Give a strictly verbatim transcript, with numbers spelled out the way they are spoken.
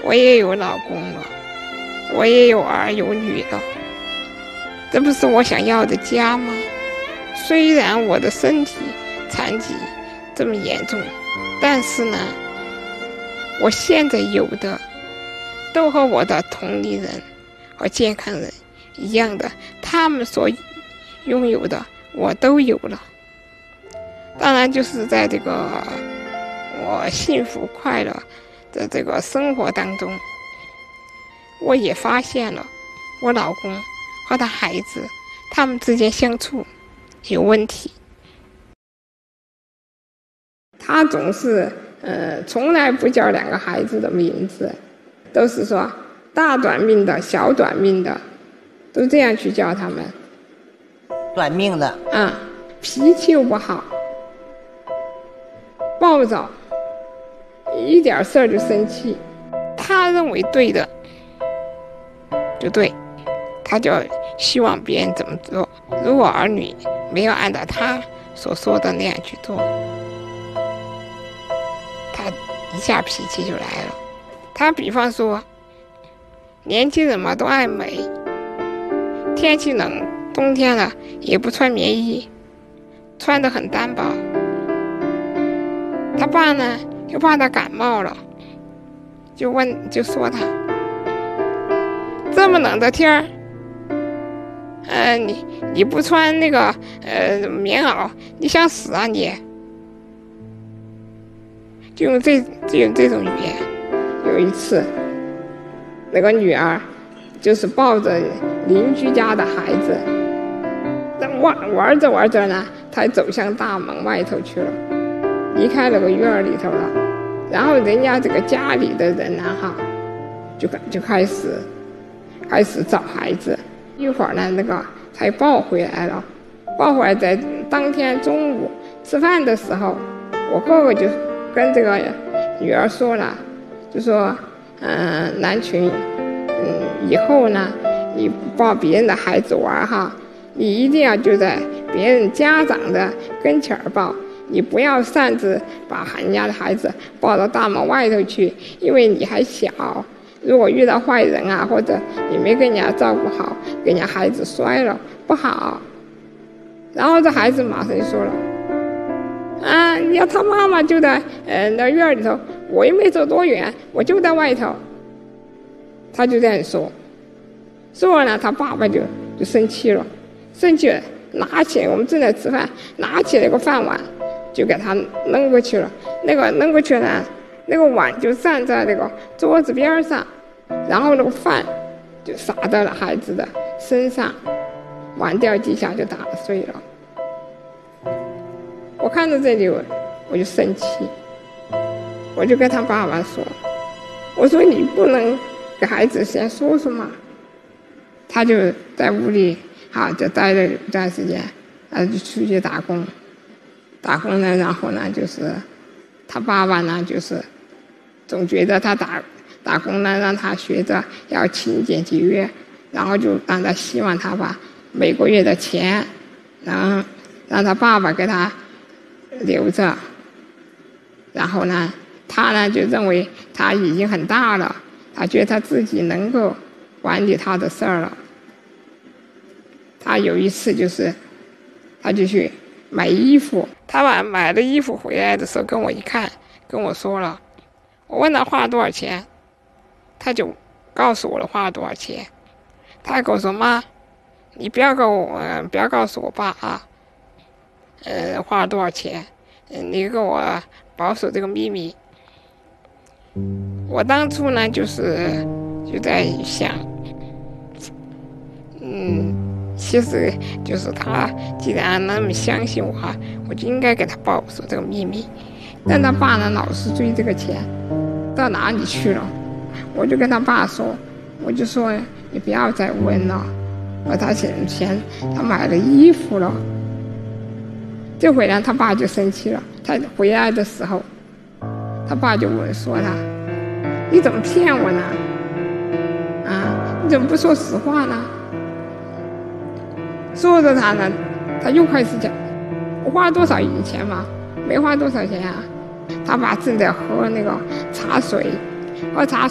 我也有老公了，我也有儿有女了，这不是我想要的家吗？虽然我的身体残疾这么严重，但是呢，我现在有的都和我的同龄人和健康人一样的，他们所拥有的我都有了。当然就是在这个我幸福快乐的这个生活当中，我也发现了我老公和他孩子他们之间相处有问题。他总是呃从来不叫两个孩子的名字，都是说大短命的小短命的，都这样去叫他们。 短命的嗯，脾气又不好，暴躁，一点事儿就生气，他认为对的就对，他就希望别人怎么做。如果儿女没有按照他所说的那样去做，他一下脾气就来了。他比方说，年轻人嘛都爱美，天气冷，冬天了也不穿棉衣，穿得很单薄。他爸呢又怕他感冒了，就问就说他这么冷的天儿，呃，你你不穿那个呃棉袄，你想死啊你？就用这就用这种语言。有一次，那个女儿就是抱着邻居家的孩子，玩玩着玩着呢，她走向大门外头去了，离开那个院儿里头了。然后人家这个家里的人呢，哈，就就开始开始找孩子。一会儿呢，那个才抱回来了。抱回来在当天中午吃饭的时候，我哥哥就跟这个女儿说了，就说，嗯、呃，南群，嗯，以后呢，你抱别人的孩子玩哈，你一定要就在别人家长的跟前儿抱，你不要擅自把人家的孩子抱到大门外头去，因为你还小。如果遇到坏人啊，或者你没跟人家照顾好，给人家孩子摔了不好。然后这孩子马上就说了，啊，要他妈妈就在呃那院里头，我也没走多远，我就在外头。他就这样说，说完了，他爸爸就就生气了，生气了，拿起我们正在吃饭，拿起那个饭碗就给他扔过去了。那个扔过去呢，那个碗就站在那个桌子边上，然后那个饭就洒到了孩子的身上，碗掉地下就打碎了。我看到这里我我就生气，我就跟他爸爸说，我说你不能给孩子先说说嘛。他就在屋里啊就待了一段时间，他就出去打工，打工呢，然后呢就是他爸爸呢就是总觉得他打打工呢让他学着要勤俭节约，然后就让他希望他把每个月的钱，然后让他爸爸给他留着。然后呢他呢就认为他已经很大了，他觉得他自己能够管理他的事儿了。他有一次就是他就去买衣服，他把买了衣服回来的时候跟我一看，跟我说了，我问他花了多少钱，他就告诉我了花了多少钱。他还跟我说，妈，你不要跟我、呃、不要告诉我爸啊，呃花了多少钱，呃、你给我保守这个秘密。我当初呢就是就在想，嗯其实就是他既然那么相信我，我就应该给他保守这个秘密。但他爸呢老是追这个钱，到哪里去了？我就跟他爸说，我就说你不要再问了，我他钱钱他买了衣服了。这回呢他爸就生气了，他回来的时候他爸就问说他，你怎么骗我呢？啊，你怎么不说实话呢？说着他呢，他又开始讲，我花了多少钱嘛？没花多少钱啊。他爸正在喝那个茶水，喝茶